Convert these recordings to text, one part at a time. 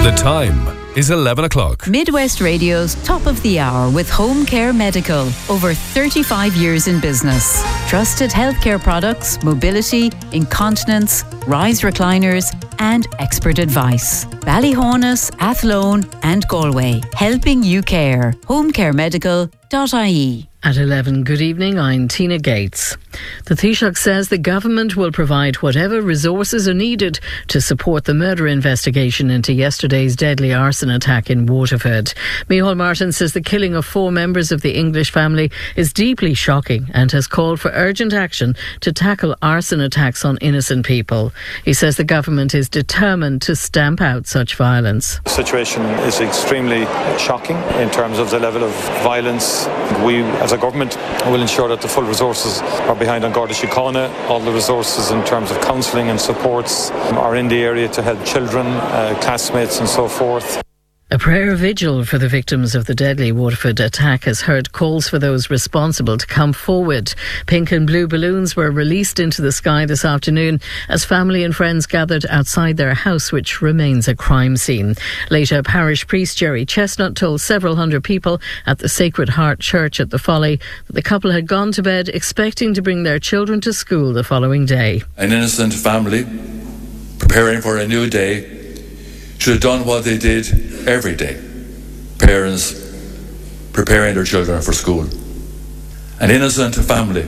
The time is 11 o'clock. Midwest Radio's Top of the Hour with Home Care Medical. Over 35 years in business. Trusted healthcare products, mobility, incontinence, rise recliners and expert advice. Ballyhonus, Athlone and Galway. Helping you care. homecaremedical.ie. At 11, good evening, I'm Tina Gates. The Taoiseach says the government will provide whatever resources are needed to support the murder investigation into yesterday's deadly arson attack in Waterford. Micheál Martin says the killing of 4 members of the English family is deeply shocking and has called for urgent action to tackle arson attacks on innocent people. He says the government is determined to stamp out such violence. The situation is extremely shocking in terms of the level of violence. We, as a government, will ensure that the full resources are behind An Garda Síochána. All the resources in terms of counselling and supports are in the area to help children, classmates and so forth. A prayer vigil for the victims of the deadly Waterford attack has heard calls for those responsible to come forward. Pink and blue balloons were released into the sky this afternoon as family and friends gathered outside their house, which remains a crime scene. Later, parish priest Jerry Chestnut told several hundred people at the Sacred Heart Church at the Folly that the couple had gone to bed expecting to bring their children to school the following day. An innocent family preparing for a new day should have done what they did every day. Parents preparing their children for school. An innocent family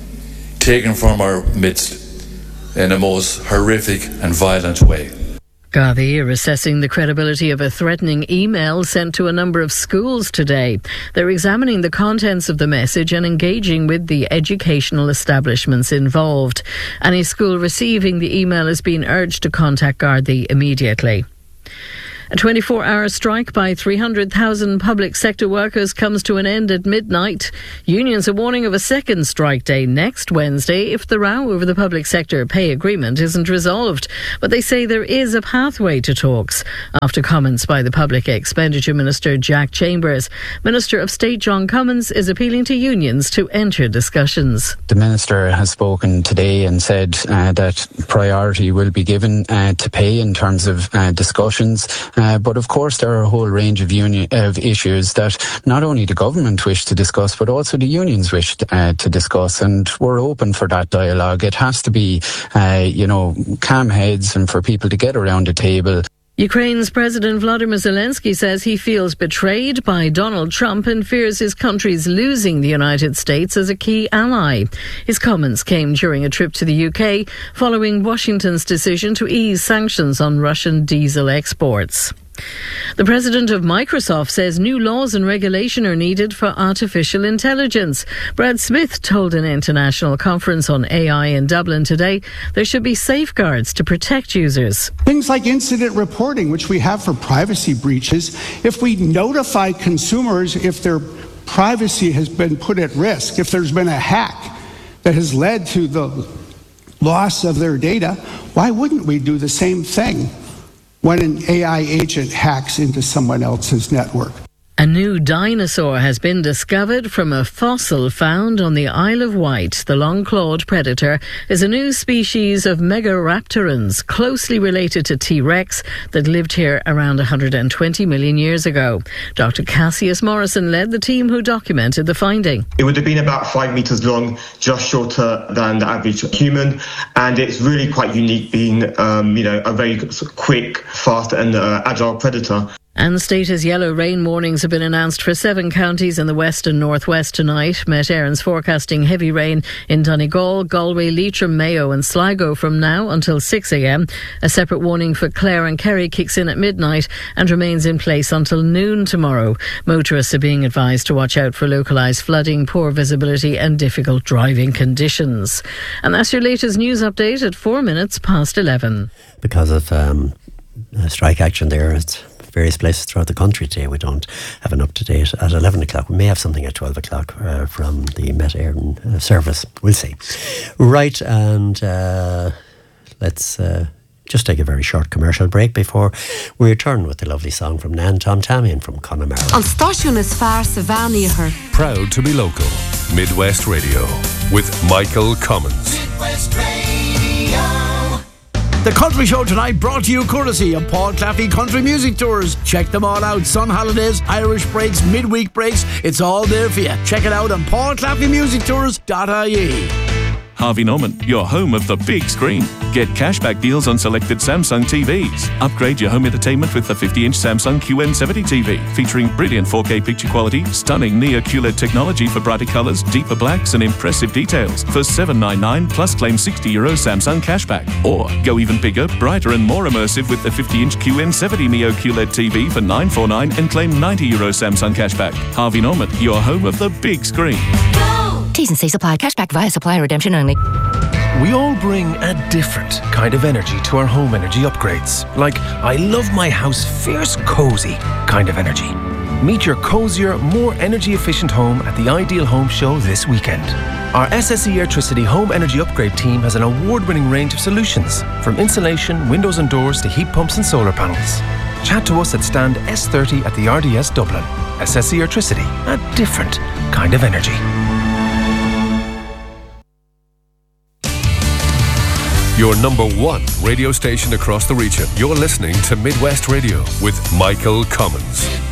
taken from our midst in a most horrific and violent way. Gardaí are assessing the credibility of a threatening email sent to a number of schools today. They're examining the contents of the message and engaging with the educational establishments involved. Any school receiving the email is being urged to contact Gardaí immediately. A 24-hour strike by 300,000 public sector workers comes to an end at midnight. Unions are warning of a second strike day next Wednesday if the row over the public sector pay agreement isn't resolved. But they say there is a pathway to talks after comments by the Public Expenditure Minister Jack Chambers. Minister of State John Cummins is appealing to unions to enter discussions. The Minister has spoken today and said that priority will be given to pay in terms of discussions. But of course there are a whole range of issues that not only the government wish to discuss but also the unions wish to discuss, and we're open for that dialogue. It has to be calm heads and for people to get around the table. Ukraine's President Volodymyr Zelensky says he feels betrayed by Donald Trump and fears his country's losing the United States as a key ally. His comments came during a trip to the UK following Washington's decision to ease sanctions on Russian diesel exports. The president of Microsoft says new laws and regulation are needed for artificial intelligence. Brad Smith told an international conference on AI in Dublin today there should be safeguards to protect users. Things like incident reporting, which we have for privacy breaches. If we notify consumers if their privacy has been put at risk, if there's been a hack that has led to the loss of their data, why wouldn't we do the same thing when an AI agent hacks into someone else's network? A new dinosaur has been discovered from a fossil found on the Isle of Wight. The long-clawed predator is a new species of Megaraptorans, closely related to T-Rex, that lived here around 120 million years ago. Dr. Cassius Morrison led the team who documented the finding. It would have been about 5 metres long, just shorter than the average human, and it's really quite unique being, a very quick, fast and agile predator. And the state has yellow rain warnings have been announced for 7 counties in the west and northwest tonight. Met Éireann's forecasting heavy rain in Donegal, Galway, Leitrim, Mayo and Sligo from now until 6 a.m. A separate warning for Clare and Kerry kicks in at midnight and remains in place until noon tomorrow. Motorists are being advised to watch out for localised flooding, poor visibility and difficult driving conditions. And that's your latest news update at 4 minutes past 11. Because of strike action there, it's various places throughout the country today. We don't have an up-to-date at 11 o'clock. We may have something at 12 o'clock from the Met Éireann service. We'll see. Right, and let's just take a very short commercial break before we return with the lovely song from Nan Tom Tammy and from Connemara. On Stáisiún is fearr sa bhean. Proud to be local. Midwest Radio with Michael Cummins. Midwest Radio. The Country Show tonight brought to you courtesy of Paul Claffey Country Music Tours. Check them all out. Sun holidays, Irish breaks, midweek breaks. It's all there for you. Check it out on paulclaffeymusictours.ie. Harvey Norman, your home of the big screen. Get cashback deals on selected Samsung TVs. Upgrade your home entertainment with the 50-inch Samsung QN70 TV, featuring brilliant 4K picture quality, stunning Neo QLED technology for brighter colours, deeper blacks and impressive details for $799 plus claim €60 Samsung cashback. Or go even bigger, brighter and more immersive with the 50-inch QN70 Neo QLED TV for $949 and claim €90 Samsung cashback. Harvey Norman, your home of the big screen. T's and C's apply. Cashback via supplier redemption only. We all bring a different kind of energy to our home energy upgrades. Like, I love my house fierce cozy kind of energy. Meet your cozier, more energy efficient home at the Ideal Home Show this weekend. Our SSE Airtricity Home Energy Upgrade team has an award-winning range of solutions, from insulation, windows and doors to heat pumps and solar panels. Chat to us at stand S30 at the RDS Dublin. SSE Airtricity, a different kind of energy. Your number one radio station across the region. You're listening to Midwest Radio with Michael Commons.